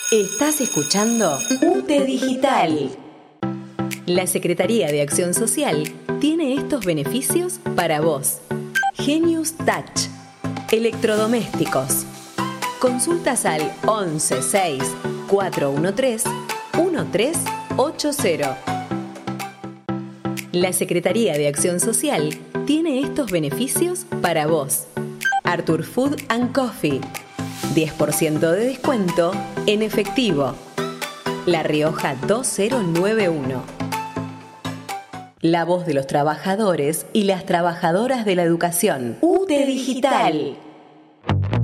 Estás escuchando UTE Digital. La Secretaría de Acción Social tiene estos beneficios para vos. Genius Touch. Electrodomésticos. Consultas al 11 6 413 1380. La Secretaría de Acción Social tiene estos beneficios para vos. Arthur Food & Coffee. 10% de descuento en efectivo. La Rioja 2091. La voz de los trabajadores y las trabajadoras de la educación. UTE Digital.